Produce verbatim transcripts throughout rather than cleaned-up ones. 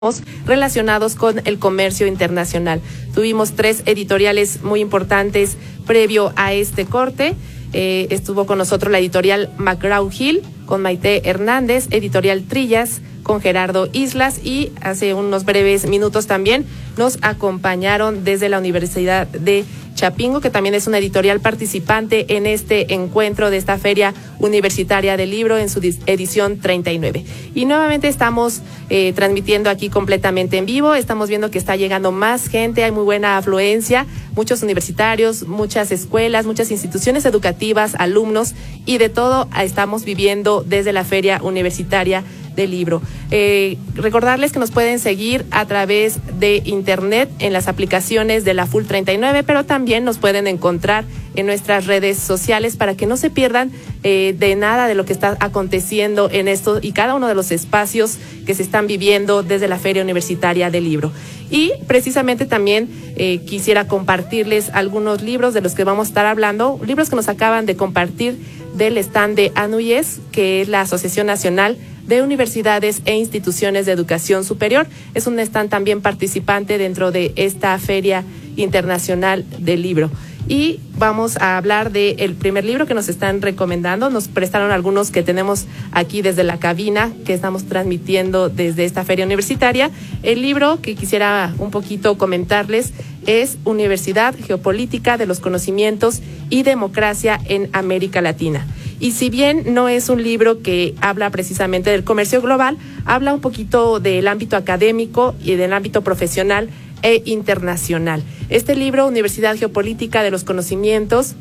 relacionados con el comercio internacional. Tuvimos tres editoriales muy importantes previo a este corte. Eh, estuvo con nosotros la editorial McGraw-Hill, con Maite Hernández, editorial Trillas, con Gerardo Islas, y hace unos breves minutos también nos acompañaron desde la Universidad de Chapingo, que también es una editorial participante en este encuentro de esta Feria Universitaria del Libro en su edición treinta y nueve. Y nuevamente estamos eh, transmitiendo aquí completamente en vivo. Estamos viendo que está llegando más gente, hay muy buena afluencia, muchos universitarios, muchas escuelas, muchas instituciones educativas, alumnos, y de todo estamos viviendo desde la Feria Universitaria del Libro. Eh, recordarles que nos pueden seguir a través de internet en las aplicaciones de la Full treinta y nueve, pero también nos pueden encontrar en nuestras redes sociales para que no se pierdan eh, de nada de lo que está aconteciendo en esto y cada uno de los espacios que se están viviendo desde la Feria Universitaria del Libro. Y precisamente también eh, quisiera compartirles algunos libros de los que vamos a estar hablando, libros que nos acaban de compartir del stand de ANUYES, que es la Asociación Nacional de Universidades e Instituciones de Educación Superior. Es un stand también participante dentro de esta Feria Internacional del Libro. Y vamos a hablar del primer libro que nos están recomendando. Nos prestaron algunos que tenemos aquí desde la cabina, que estamos transmitiendo desde esta feria universitaria. El libro que quisiera un poquito comentarles es Universidad, Geopolítica de los Conocimientos y Democracia en América Latina. Y si bien no es un libro que habla precisamente del comercio global, habla un poquito del ámbito académico y del ámbito profesional e internacional. Este libro, Universidad, Geopolítica de los Conocimientos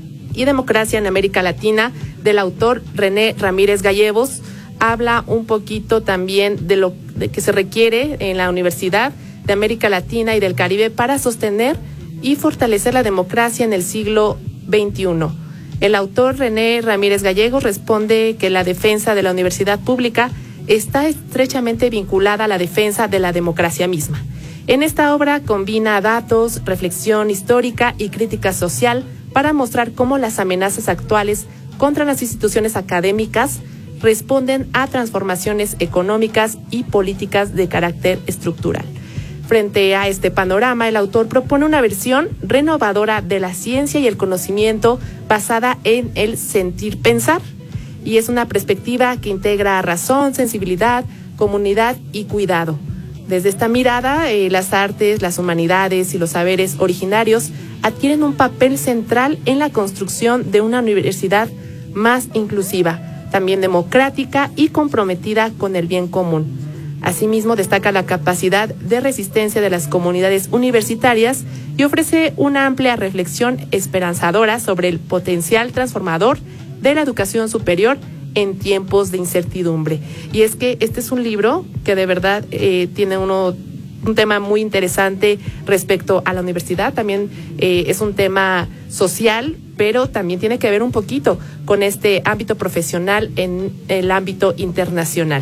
y Democracia en América Latina, del autor René Ramírez Gallegos, habla un poquito también de lo de que se requiere en la Universidad de América Latina y del Caribe para sostener y fortalecer la democracia en el siglo veintiuno. El autor René Ramírez Gallegos responde que la defensa de la universidad pública está estrechamente vinculada a la defensa de la democracia misma. En esta obra combina datos, reflexión histórica y crítica social para mostrar cómo las amenazas actuales contra las instituciones académicas responden a transformaciones económicas y políticas de carácter estructural. Frente a este panorama, el autor propone una versión renovadora de la ciencia y el conocimiento basada en el sentir pensar, y es una perspectiva que integra razón, sensibilidad, comunidad y cuidado. Desde esta mirada, eh, las artes, las humanidades y los saberes originarios adquieren un papel central en la construcción de una universidad más inclusiva, también democrática y comprometida con el bien común. Asimismo, destaca la capacidad de resistencia de las comunidades universitarias y ofrece una amplia reflexión esperanzadora sobre el potencial transformador de la educación superior en tiempos de incertidumbre. Y es que este es un libro que de verdad eh, tiene uno, un tema muy interesante respecto a la universidad. También eh, es un tema social, pero también tiene que ver un poquito con este ámbito profesional en el ámbito internacional.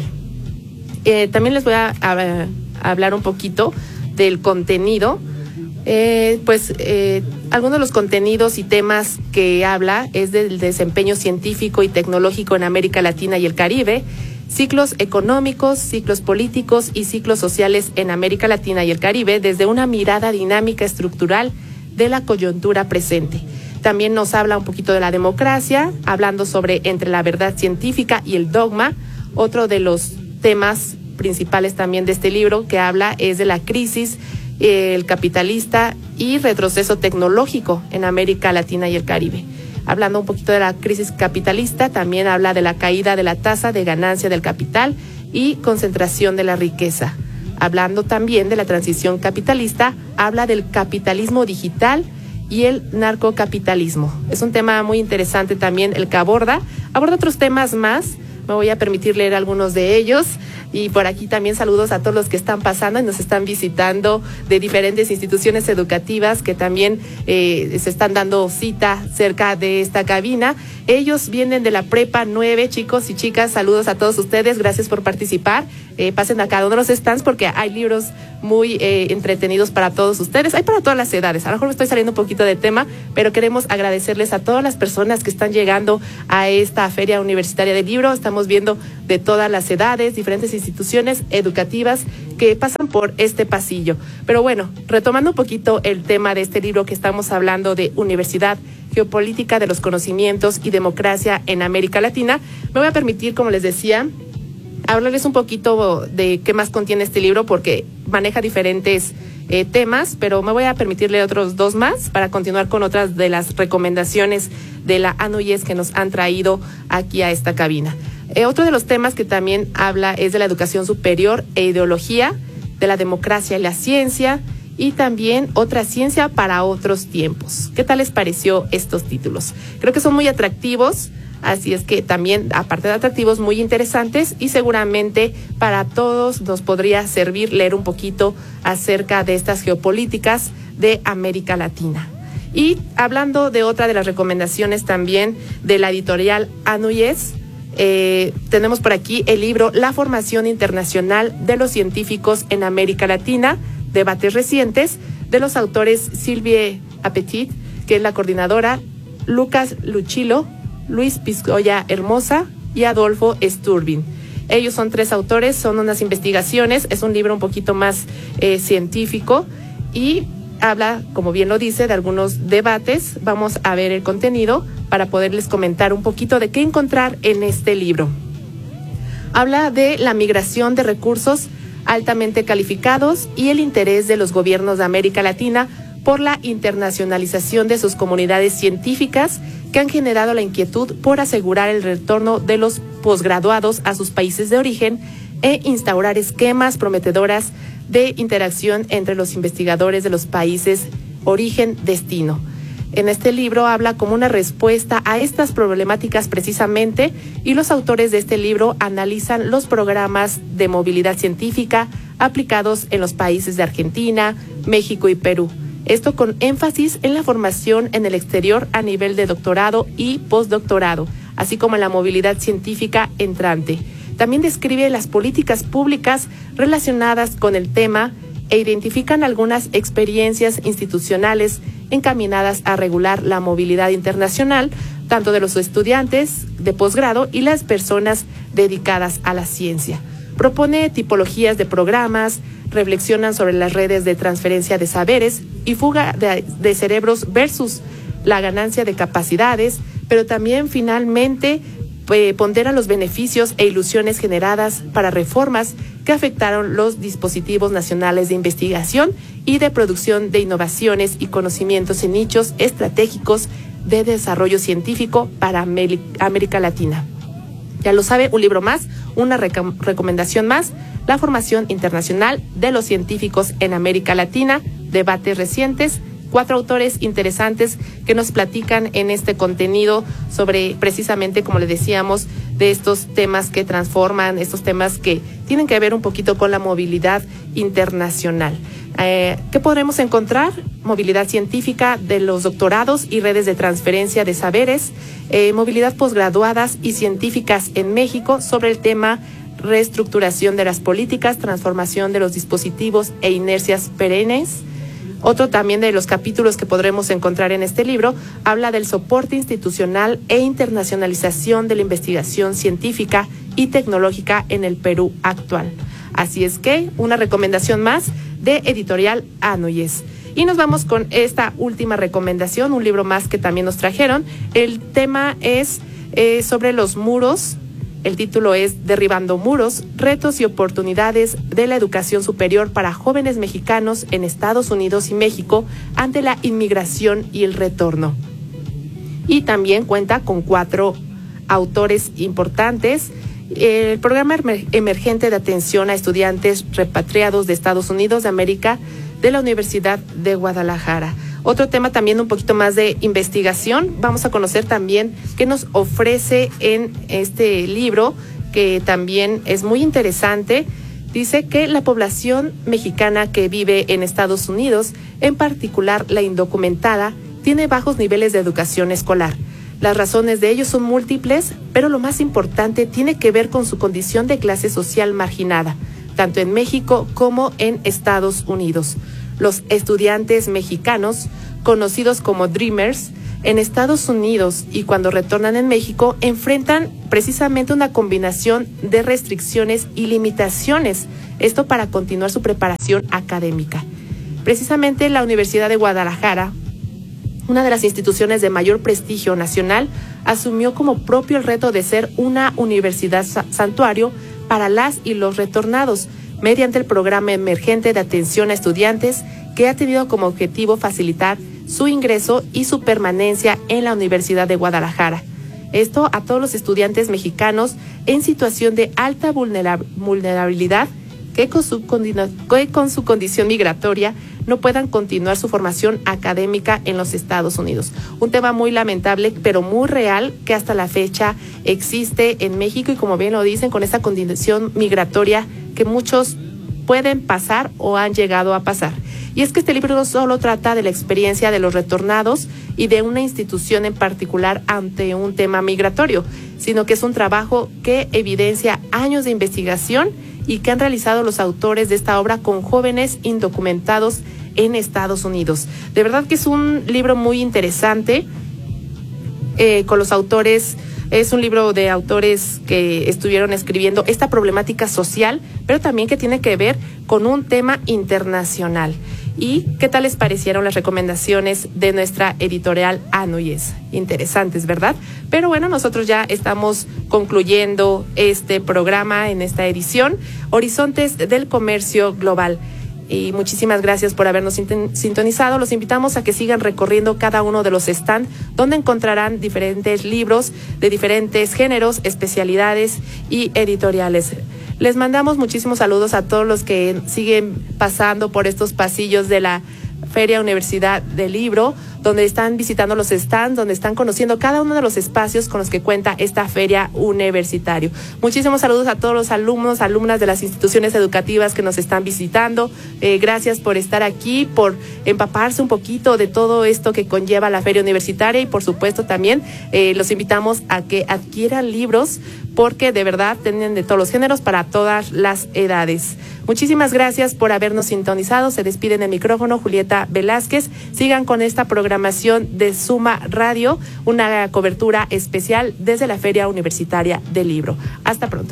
Eh, también les voy a, a, a hablar un poquito del contenido. Eh, pues eh, algunos de los contenidos y temas que habla es del desempeño científico y tecnológico en América Latina y el Caribe, ciclos económicos, ciclos políticos y ciclos sociales en América Latina y el Caribe desde una mirada dinámica estructural de la coyuntura presente. También nos habla un poquito de la democracia, hablando sobre entre la verdad científica y el dogma. Otro de los temas principales también de este libro que habla es de la crisis, eh, el capitalista y retroceso tecnológico en América Latina y el Caribe. Hablando un poquito de la crisis capitalista, también habla de la caída de la tasa de ganancia del capital y concentración de la riqueza. Hablando también de la transición capitalista, habla del capitalismo digital y el narcocapitalismo. Es un tema muy interesante también el que aborda. Aborda otros temas más. Me voy a permitir leer algunos de ellos, y por aquí también saludos a todos los que están pasando y nos están visitando de diferentes instituciones educativas que también eh, se están dando cita cerca de esta cabina. Ellos vienen de la Prepa nueve, chicos y chicas, saludos a todos ustedes, gracias por participar. eh, pasen a cada uno de los stands porque hay libros muy eh, entretenidos para todos ustedes. Hay para todas las edades. A lo mejor me estoy saliendo un poquito de tema, pero queremos agradecerles a todas las personas que están llegando a esta Feria Universitaria del Libro. Estamos viendo de todas las edades, diferentes instituciones educativas que pasan por este pasillo. Pero bueno, retomando un poquito el tema de este libro que estamos hablando de Universidad, Geopolítica de los Conocimientos y Democracia en América Latina, me voy a permitir, como les decía, hablarles un poquito de qué más contiene este libro porque maneja diferentes eh, temas, pero me voy a permitirle otros dos más para continuar con otras de las recomendaciones de la ANUYES que nos han traído aquí a esta cabina. Eh, otro de los temas que también habla es de la educación superior e ideología, de la democracia y la ciencia, y también otra ciencia para otros tiempos. ¿Qué tal les pareció estos títulos? Creo que son muy atractivos. Así es que también, aparte de atractivos, muy interesantes y seguramente para todos nos podría servir leer un poquito acerca de estas geopolíticas de América Latina. Y hablando de otra de las recomendaciones también de la editorial ANUYES, eh, tenemos por aquí el libro La formación internacional de los científicos en América Latina, debates recientes, de los autores Sylvie Appetit, que es la coordinadora, Lucas Luchilo, Luis Piscoya Hermosa y Adolfo Sturbin. Ellos son tres autores, son unas investigaciones, es un libro un poquito más eh, científico y habla, como bien lo dice, de algunos debates. Vamos a ver el contenido para poderles comentar un poquito de qué encontrar en este libro. Habla de la migración de recursos altamente calificados y el interés de los gobiernos de América Latina por la internacionalización de sus comunidades científicas que han generado la inquietud por asegurar el retorno de los posgraduados a sus países de origen e instaurar esquemas prometedoras de interacción entre los investigadores de los países origen-destino. En este libro habla como una respuesta a estas problemáticas precisamente, y los autores de este libro analizan los programas de movilidad científica aplicados en los países de Argentina, México y Perú. Esto con énfasis en la formación en el exterior a nivel de doctorado y postdoctorado, así como en la movilidad científica entrante. También describe las políticas públicas relacionadas con el tema e identifican algunas experiencias institucionales encaminadas a regular la movilidad internacional, tanto de los estudiantes de posgrado y las personas dedicadas a la ciencia. Propone tipologías de programas, reflexionan sobre las redes de transferencia de saberes y fuga de, de cerebros versus la ganancia de capacidades, pero también finalmente eh, ponderan los beneficios e ilusiones generadas para reformas que afectaron los dispositivos nacionales de investigación y de producción de innovaciones y conocimientos en nichos estratégicos de desarrollo científico para América Latina. Ya lo sabe, un libro más, una rec- recomendación más, La formación internacional de los científicos en América Latina, debates recientes, cuatro autores interesantes que nos platican en este contenido sobre precisamente, como le decíamos, de estos temas que transforman, estos temas que tienen que ver un poquito con la movilidad internacional. Eh, ¿Qué podremos encontrar? Movilidad científica de los doctorados y redes de transferencia de saberes, eh, movilidad posgraduadas y científicas en México sobre el tema reestructuración de las políticas, transformación de los dispositivos e inercias perennes. Otro también de los capítulos que podremos encontrar en este libro habla del soporte institucional e internacionalización de la investigación científica y tecnológica en el Perú actual. Así es que una recomendación más de editorial ANUYES. Y nos vamos con esta última recomendación, un libro más que también nos trajeron. El tema es eh, sobre los muros. El título es Derribando muros, retos y oportunidades de la educación superior para jóvenes mexicanos en Estados Unidos y México ante la inmigración y el retorno. Y también cuenta con cuatro autores importantes. El programa emergente de atención a estudiantes repatriados de Estados Unidos de América de la Universidad de Guadalajara. Otro tema también un poquito más de investigación. Vamos a conocer también qué nos ofrece en este libro, que también es muy interesante. Dice que la población mexicana que vive en Estados Unidos, en particular la indocumentada, tiene bajos niveles de educación escolar. Las razones de ello son múltiples, pero lo más importante tiene que ver con su condición de clase social marginada, tanto en México como en Estados Unidos. Los estudiantes mexicanos, conocidos como Dreamers, en Estados Unidos y cuando retornan en México, enfrentan precisamente una combinación de restricciones y limitaciones, esto para continuar su preparación académica. Precisamente la Universidad de Guadalajara, una de las instituciones de mayor prestigio nacional, asumió como propio el reto de ser una universidad santuario para las y los retornados, mediante el programa emergente de atención a estudiantes, que ha tenido como objetivo facilitar su ingreso y su permanencia en la Universidad de Guadalajara. Esto a todos los estudiantes mexicanos en situación de alta vulnerabilidad que con su, que con su condición migratoria no puedan continuar su formación académica en los Estados Unidos. Un tema muy lamentable, pero muy real, que hasta la fecha existe en México y, como bien lo dicen, con esa condición migratoria que muchos pueden pasar o han llegado a pasar. Y es que este libro no solo trata de la experiencia de los retornados y de una institución en particular ante un tema migratorio, sino que es un trabajo que evidencia años de investigación y que han realizado los autores de esta obra con jóvenes indocumentados en Estados Unidos. De verdad que es un libro muy interesante, eh, con los autores. Es un libro de autores que estuvieron escribiendo esta problemática social, pero también que tiene que ver con un tema internacional. ¿Y qué tal les parecieron las recomendaciones de nuestra editorial Anuyes? Interesantes, ¿verdad? Pero bueno, nosotros ya estamos concluyendo este programa en esta edición, Horizontes del Comercio Global. Y muchísimas gracias por habernos sintonizado. Los invitamos a que sigan recorriendo cada uno de los stands, donde encontrarán diferentes libros de diferentes géneros, especialidades y editoriales. Les mandamos muchísimos saludos a todos los que siguen pasando por estos pasillos de la Feria Universidad del Libro, donde están visitando los stands, donde están conociendo cada uno de los espacios con los que cuenta esta feria universitaria. Muchísimos saludos a todos los alumnos, alumnas de las instituciones educativas que nos están visitando. Eh, gracias por estar aquí, por empaparse un poquito de todo esto que conlleva la feria universitaria, y por supuesto también eh, los invitamos a que adquieran libros, porque de verdad tienen de todos los géneros para todas las edades. Muchísimas gracias por habernos sintonizado. Se despide en el micrófono Julieta Velázquez. Sigan con esta programación de Suma Radio, una cobertura especial desde la Feria Universitaria del Libro. Hasta pronto.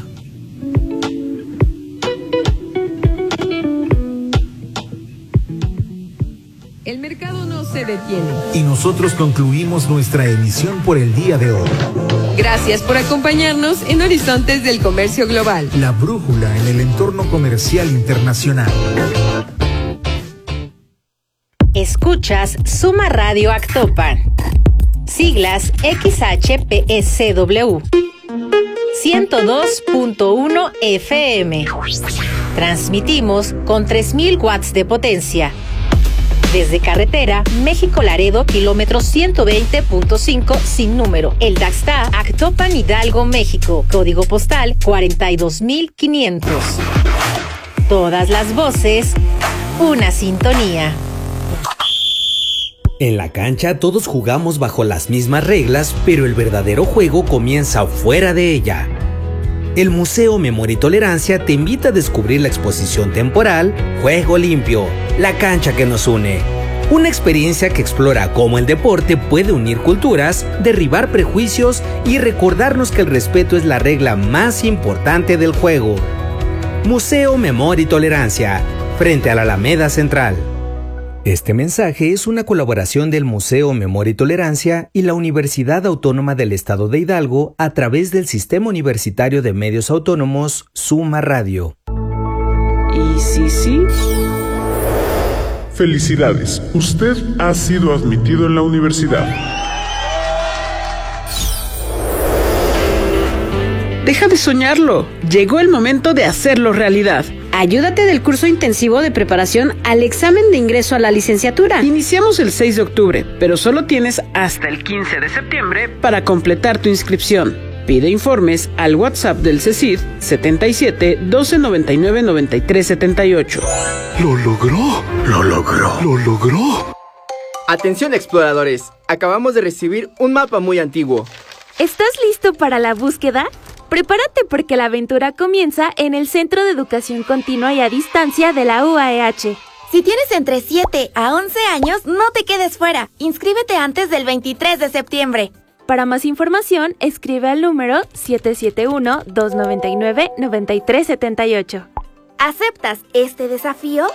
El mercado no se detiene. Y nosotros concluimos nuestra emisión por el día de hoy. Gracias por acompañarnos en Horizontes del Comercio Global. La brújula en el entorno comercial internacional. Escuchas Suma Radio Actopan. Siglas X H P S W. ciento dos punto uno F M. Transmitimos con tres mil watts de potencia. Desde carretera, México-Laredo, kilómetro ciento veinte punto cinco, sin número. El Daxta, Actopan, Hidalgo, México. Código postal cuarenta y dos mil quinientos. Todas las voces, una sintonía. En la cancha todos jugamos bajo las mismas reglas, pero el verdadero juego comienza fuera de ella. El Museo Memoria y Tolerancia te invita a descubrir la exposición temporal Juego Limpio, la cancha que nos une. Una experiencia que explora cómo el deporte puede unir culturas, derribar prejuicios y recordarnos que el respeto es la regla más importante del juego. Museo Memoria y Tolerancia, frente a la Alameda Central. Este mensaje es una colaboración del Museo Memoria y Tolerancia y la Universidad Autónoma del Estado de Hidalgo a través del Sistema Universitario de Medios Autónomos Suma Radio. ¿Y sí, sí? Felicidades, usted ha sido admitido en la universidad. Deja de soñarlo, llegó el momento de hacerlo realidad. Ayúdate del curso intensivo de preparación al examen de ingreso a la licenciatura. Iniciamos el seis de octubre, pero solo tienes hasta el quince de septiembre para completar tu inscripción. Pide informes al WhatsApp del CECID setenta y siete, doce, noventa y nueve, noventa y tres, setenta y ocho. ¡Lo logró! ¡Lo logró! ¡Lo logró! Atención exploradores, acabamos de recibir un mapa muy antiguo. ¿Estás listo para la búsqueda? Prepárate porque la aventura comienza en el Centro de Educación Continua y a Distancia de la U A E H. Si tienes entre siete a once años, no te quedes fuera. Inscríbete antes del veintitrés de septiembre. Para más información, escribe al número siete siete uno, dos nueve nueve, nueve tres siete ocho. ¿Aceptas este desafío?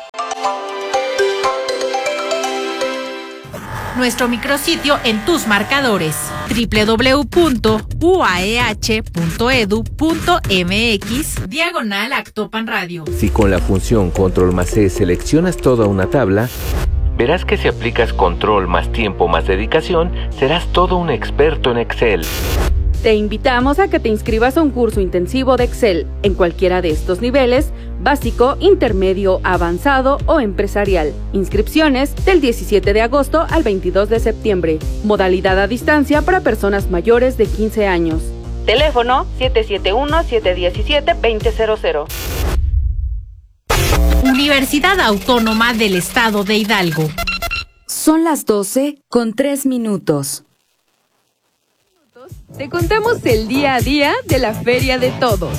Nuestro micrositio en tus marcadores, doble u doble u doble u punto u a e h punto e d u punto m x diagonal Actopan Radio. Si con la función control más C seleccionas toda una tabla, verás que si aplicas control más tiempo más dedicación, serás todo un experto en Excel. Te invitamos a que te inscribas a un curso intensivo de Excel en cualquiera de estos niveles, básico, intermedio, avanzado o empresarial. Inscripciones del diecisiete de agosto al veintidós de septiembre. Modalidad a distancia para personas mayores de quince años. Teléfono siete siete uno, siete uno siete, dos cero cero cero. Universidad Autónoma del Estado de Hidalgo. Son las doce con tres minutos. Te contamos el día a día de la Feria de Todos.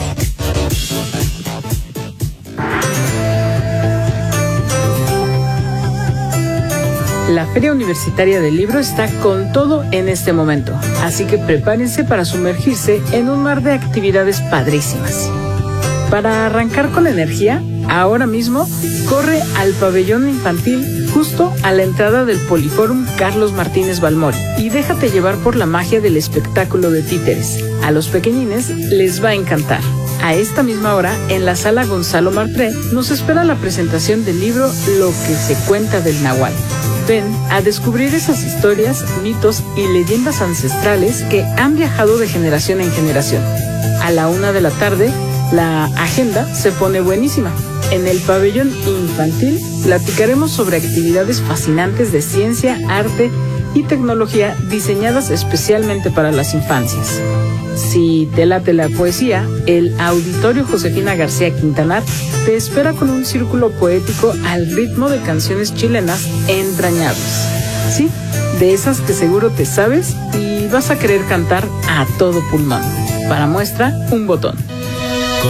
La Feria Universitaria del Libro está con todo en este momento, así que prepárense para sumergirse en un mar de actividades padrísimas. Para arrancar con energía, ahora mismo corre al pabellón infantil justo a la entrada del Poliforum Carlos Martínez Balmori y déjate llevar por la magia del espectáculo de títeres. A los pequeñines les va a encantar. A esta misma hora, en la sala Gonzalo Martré, nos espera la presentación del libro Lo que se cuenta del Nahual. Ven a descubrir esas historias, mitos y leyendas ancestrales que han viajado de generación en generación. A la una de la tarde, la agenda se pone buenísima. En el pabellón infantil platicaremos sobre actividades fascinantes de ciencia, arte y tecnología diseñadas especialmente para las infancias. Si te late la poesía, el Auditorio Josefina García Quintanar te espera con un círculo poético al ritmo de canciones chilenas entrañables. Sí, de esas que seguro te sabes y vas a querer cantar a todo pulmón. Para muestra, un botón.